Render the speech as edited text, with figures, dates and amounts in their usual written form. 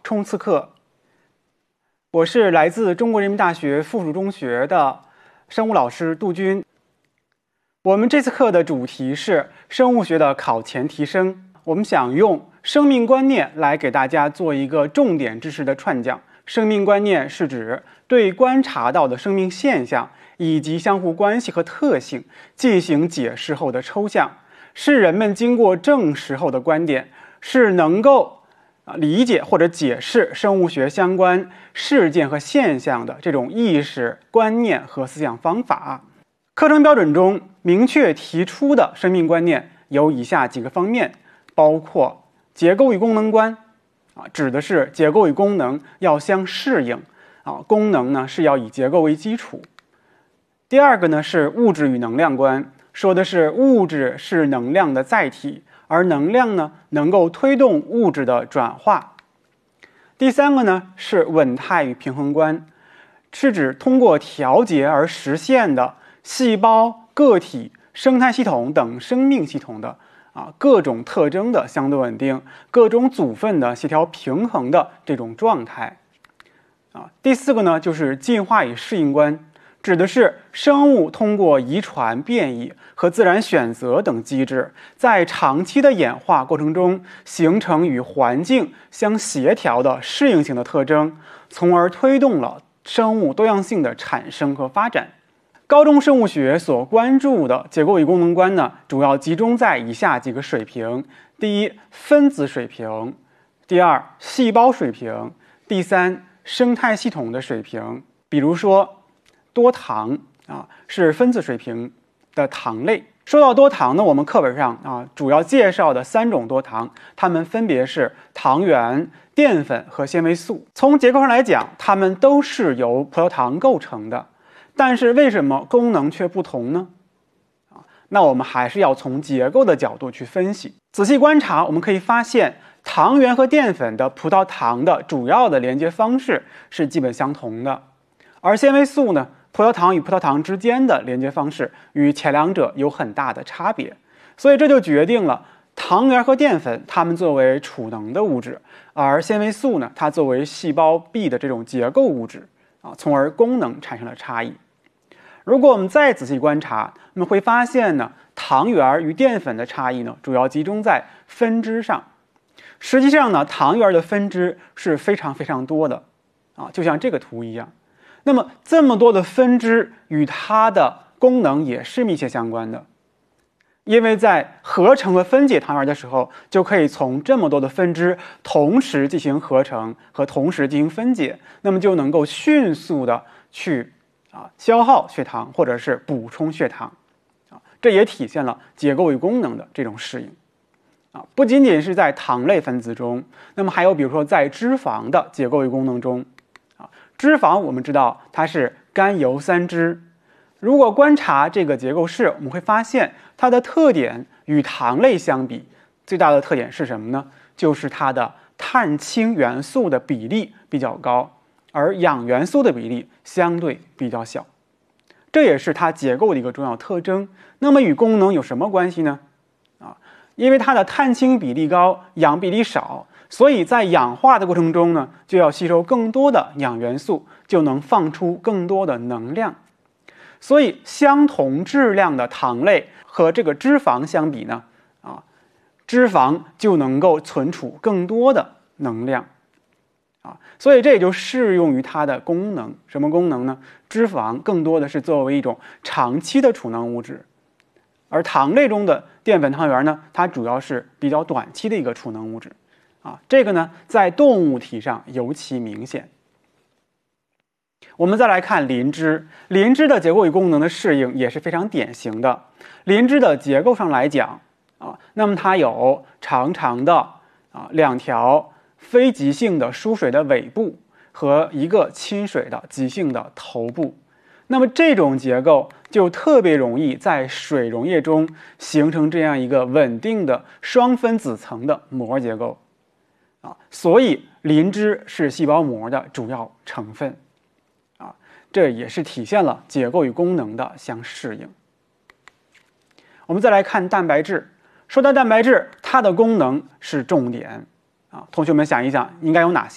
冲刺课。我是来自中国人民大学附属中学的生物老师杜军。我们这次课的主题是生物学的考前提升。我们想用生命观念来给大家做一个重点知识的串讲。生命观念是指对观察到的生命现象以及相互关系和特性进行解释后的抽象，是人们经过证实后的观点，是能够理解或者解释生物学相关事件和现象的这种意识、观念和思想方法。课程标准中明确提出的生命观念有以下几个方面，包括结构与功能观，指的是结构与功能要相适应，功能呢是要以结构为基础。第二个呢是物质与能量观，说的是物质是能量的载体，而能量呢能够推动物质的转化。第三个呢是稳态与平衡观，是指通过调节而实现的细胞、个体、生态系统等生命系统的各种特征的相对稳定，各种组分的协调平衡的这种状态。第四个呢就是进化与适应观，指的是生物通过遗传、变异和自然选择等机制，在长期的演化过程中形成与环境相协调的适应性的特征，从而推动了生物多样性的产生和发展。高中生物学所关注的结构与功能观呢，主要集中在以下几个水平：第一，分子水平；第二，细胞水平；第三，生态系统的水平。比如说多糖是分子水平的糖类。说到多糖呢，我们课本上主要介绍的3种多糖，它们分别是糖原、淀粉和纤维素。从结构上来讲，它们都是由葡萄糖构成的，但是为什么功能却不同呢？那我们还是要从结构的角度去分析。仔细观察，我们可以发现糖原和淀粉的葡萄糖的主要的连接方式是基本相同的，而纤维素呢，葡萄糖与葡萄糖之间的连接方式与前两者有很大的差别。所以这就决定了糖原和淀粉它们作为储能的物质，而纤维素呢，它作为细胞壁的这种结构物质从而功能产生了差异。如果我们再仔细观察，我们会发现呢，糖原与淀粉的差异呢，主要集中在分支上。实际上呢，糖原的分支是非常非常多的就像这个图一样。那么这么多的分支与它的功能也是密切相关的，因为在合成和分解糖原的时候，就可以从这么多的分支同时进行合成和同时进行分解，那么就能够迅速的去消耗血糖或者是补充血糖这也体现了结构与功能的这种适应不仅仅是在糖类分子中，那么还有比如说在脂肪的结构与功能中脂肪我们知道它是甘油三酯，如果观察这个结构式，我们会发现它的特点与糖类相比，最大的特点是什么呢？就是它的碳氢元素的比例比较高，而氧元素的比例相对比较小，这也是它结构的一个重要特征。那么与功能有什么关系呢？因为它的碳氢比例高，氧比例少，所以在氧化的过程中呢，就要吸收更多的氧元素，就能放出更多的能量。所以相同质量的糖类和这个脂肪相比呢，脂肪就能够存储更多的能量所以这也就适用于它的功能。什么功能呢？脂肪更多的是作为一种长期的储能物质，而糖类中的淀粉糖原呢，它主要是比较短期的一个储能物质这个呢在动物体上尤其明显。我们再来看磷脂，磷脂的结构与功能的适应也是非常典型的。磷脂的结构上来讲那么它有长长的2条非极性的输水的尾部和一个亲水的极性的头部。那么这种结构就特别容易在水溶液中形成这样一个稳定的双分子层的膜结构所以磷脂是细胞膜的主要成分这也是体现了结构与功能的相适应。我们再来看蛋白质，说到蛋白质，它的功能是重点同学们想一想应该有哪些？